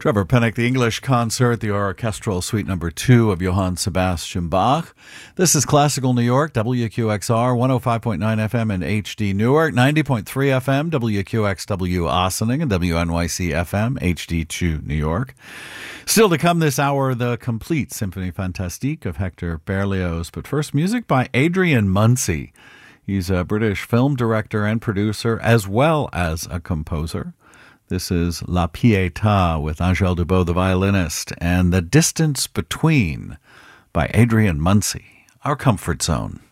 Trevor Pennock, the English Concert, the Orchestral Suite Number 2 of Johann Sebastian Bach. This is Classical New York, WQXR, 105.9 FM in HD Newark, 90.3 FM, WQXW Ossining, and WNYC FM, HD2 New York. Still to come this hour, the complete Symphonie Fantastique of Hector Berlioz. But first, music by Adrian Munsey. He's a British film director and producer, as well as a composer. This is La Pietà with Angèle Dubot, the violinist, and The Distance Between by Adrian Munsey, our comfort zone.